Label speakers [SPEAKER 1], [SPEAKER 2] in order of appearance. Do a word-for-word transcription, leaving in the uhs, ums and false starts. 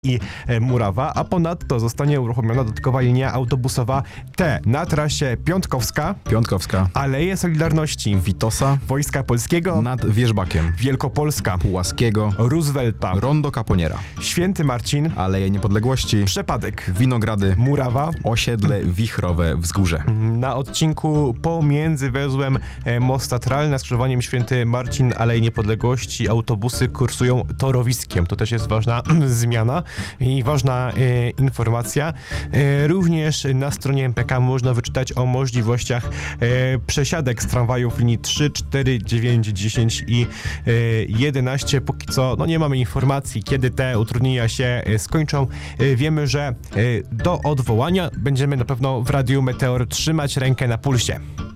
[SPEAKER 1] i Murawa, a ponadto zostanie uruchomiona dodatkowa linia autobusowa T na trasie Piątkowska,
[SPEAKER 2] Piątkowska,
[SPEAKER 1] Aleje Solidarności,
[SPEAKER 2] Witosa,
[SPEAKER 1] Wojska Polskiego,
[SPEAKER 2] nad Wierzbakiem,
[SPEAKER 1] Wielkopolska,
[SPEAKER 2] Pułaskiego,
[SPEAKER 1] Roosevelta,
[SPEAKER 2] Rondo Kaponiera,
[SPEAKER 1] Święty Marcin,
[SPEAKER 2] Aleje Niepodległości,
[SPEAKER 1] Przepadek,
[SPEAKER 2] Winogrady,
[SPEAKER 1] Murawa.
[SPEAKER 2] osiedle Wichrowe Wzgórze.
[SPEAKER 1] Na odcinku pomiędzy węzłem e, Most Teatralny a skrzyżowaniem Święty Marcin Alei Niepodległości autobusy kursują torowiskiem. To też jest ważna zmiana i ważna e, informacja. E, również na stronie M P K można wyczytać o możliwościach e, przesiadek z tramwajów linii trzy, cztery, dziewięć, dziesięć i e, jedenaście. Póki co no nie mamy informacji, kiedy te utrudnienia się e, skończą. E, wiemy, że e, do odwołania będziemy na pewno w Radiu Meteor trzymać rękę na pulsie.